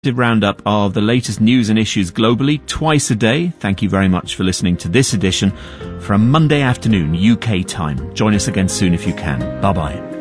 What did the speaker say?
roundup of the latest news and issues globally twice a day. Thank you very much for listening to this edition for a Monday afternoon UK time. Join us again soon if you can. Bye-bye.